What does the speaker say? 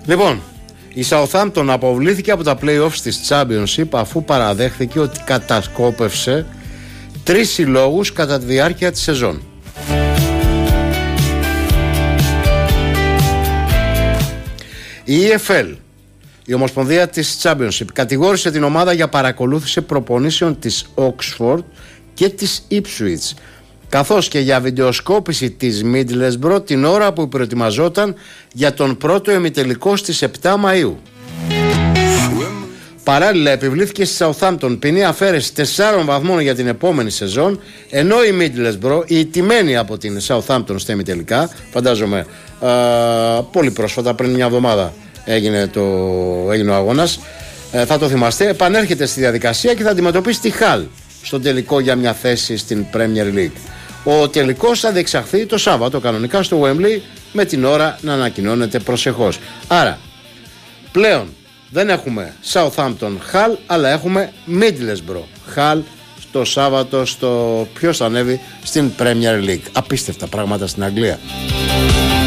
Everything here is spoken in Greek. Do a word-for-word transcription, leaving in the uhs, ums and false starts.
Λοιπόν, η Southampton αποβλήθηκε από τα play-offs της Championship αφού παραδέχθηκε ότι κατασκόπευσε τρεις συλλόγους κατά τη διάρκεια της σεζόν. Η ι εφ ελ, η Ομοσπονδία της Championship, κατηγόρησε την ομάδα για παρακολούθηση προπονήσεων της Oxford και της Ipswich, καθώς και για βιντεοσκόπηση της Middlesbrough την ώρα που προετοιμαζόταν για τον πρώτο ημιτελικό στις επτά Μαΐου. Παράλληλα επιβλήθηκε στη Southampton ποινή αφαίρεση τεσσάρων βαθμών για την επόμενη σεζόν, ενώ η Middlesbrough, η ιτημένη από την Southampton στα ημιτελικά, φαντάζομαι α, πολύ πρόσφατα, πριν μια εβδομάδα έγινε, το, έγινε ο αγώνας, ε, θα το θυμάστε, επανέρχεται στη διαδικασία και θα αντιμετωπίσει τη Hull στον τελικό για μια θέση στην Premier League. Ο τελικός θα διεξαχθεί το Σάββατο κανονικά στο Wembley, με την ώρα να ανακοινώνεται προσεχώς. Άρα πλέον δεν έχουμε Southampton Hull, αλλά έχουμε Middlesbrough Hull το Σάββατο στο ποιος θα ανέβει στην Premier League. Απίστευτα πράγματα στην Αγγλία.